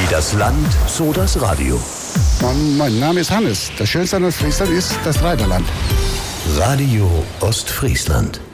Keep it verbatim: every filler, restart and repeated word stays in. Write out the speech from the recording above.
Wie das Land, so das Radio. Mein, mein Name ist Hannes. Das Schönste an Ostfriesland ist das Reiterland. Radio Ostfriesland.